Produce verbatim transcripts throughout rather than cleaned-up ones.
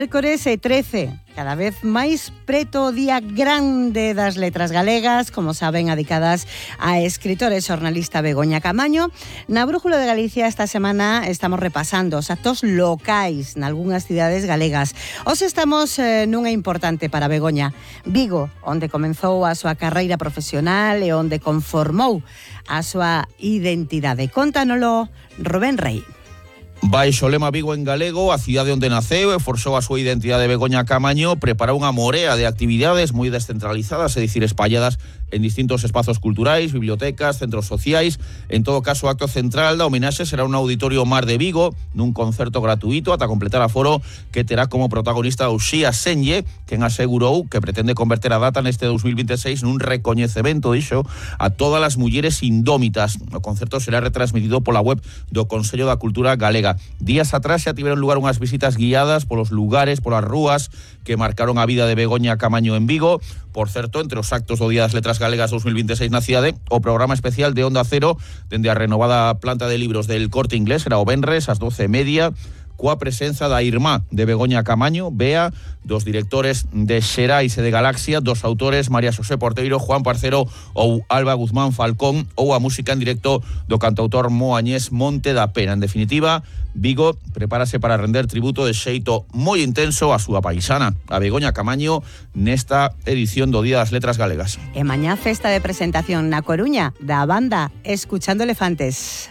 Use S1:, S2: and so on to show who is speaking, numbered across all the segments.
S1: Mércores e trece, cada vez máis preto o día grande das letras galegas, como saben, adicadas a escritora e xornalista Begoña Camaño. Na Brújula de Galicia esta semana estamos repasando os actos locais nalgúnas cidades galegas. Hoxe estamos eh, nunha importante para Begoña, Vigo, onde comenzou a súa carreira profesional e onde conformou a súa identidade. Contanolo Rubén Rey.
S2: Baixo o lema Vigo en galego, a cidade onde naceu e forxou a súa identidade Begoña Camaño, preparou unha morea de actividades moi descentralizadas, é dicir, espalladas en distintos espazos culturais, bibliotecas, centros sociais. En todo caso, o acto central da homenaxe será un auditorio Mar de Vigo, nun concerto gratuito ata completar aforo, que terá como protagonista Uxía Senlle, quen asegurou que pretende converter a data neste dous mil veintiséis nun recoñecemento, dixo, a todas as mulleres indómitas. O concerto será retransmitido pola web do Consello da Cultura Galega. Días atrás xa tiveron lugar unhas visitas guiadas polos lugares, polas rúas que marcaron a vida de Begoña Camaño en Vigo. Por certo, entre os actos do Día das Letras Galegas dous mil veintiséis na cidade, o programa especial de Onda Cero dende a renovada planta de libros del Corte Inglés era o venres ás doce e media, coa presenza da irmá de Begoña Camaño, Bea, dos directores de Xerais e de Galaxia, dos autores María Xosé Porteiro, Juan Parcero ou Alba Guzmán Falcón, ou a música en directo do cantautor moañés Monte da Pena. En definitiva, Vigo prepárase para render tributo de xeito moi intenso a súa paisana, a Begoña Camaño, nesta edición do Día das Letras Galegas.
S1: E mañá festa de presentación na Coruña da banda Escuchando Elefantes.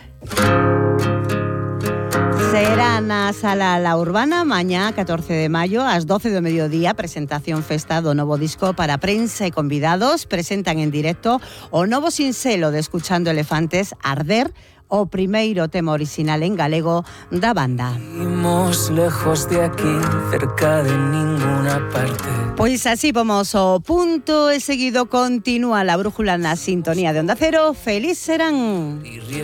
S1: Será na Sala La Urbana mañá, catorce de maio, ás doce do mediodía, presentación festa do novo disco para prensa e convidados. Presentan en directo o novo sinxelo de Escuchando Elefantes, Arder, o primeiro tema original en galego da banda.
S3: Vivimos lejos de aquí, cerca de ninguna parte.
S1: Pois así vamos o punto e seguido continúa la brújula na sintonía de Onda Cero. Feliz serán.